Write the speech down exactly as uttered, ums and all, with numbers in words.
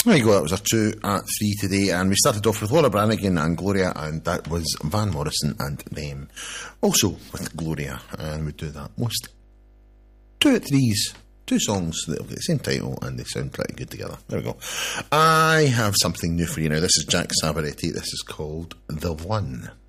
There you go, that was our two at three today, and we started off with Laura Branigan and Gloria, and that was Van Morrison and them. Also with Gloria, and we do that most two at threes, two songs that have the same title and they sound pretty good together. There we go. I have something new for you now. This is Jack Sabaretti. This is called The One.